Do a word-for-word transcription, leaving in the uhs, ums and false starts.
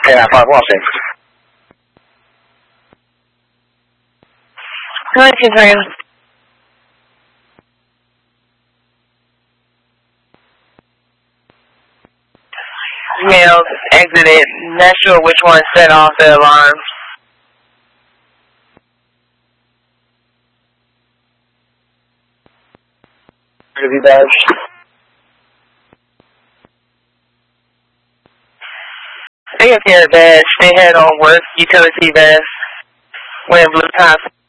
Yeah, five Washington. Nineteen seconds. Males exited. Not sure which one set off the alarm. Review badge. They got their badge. They had on work utility vest. Wearing blue tops.